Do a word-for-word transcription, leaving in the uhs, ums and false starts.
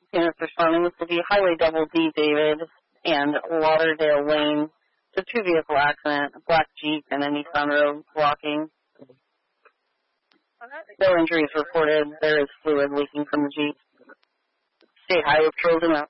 units responding. This will be Highway Double D, David, and Lauderdale Lane. It's a two-vehicle accident, a black Jeep and a Nissan Rogue blocking. No injuries reported. There is fluid leaking from the Jeep. State Highway Patrol's in out.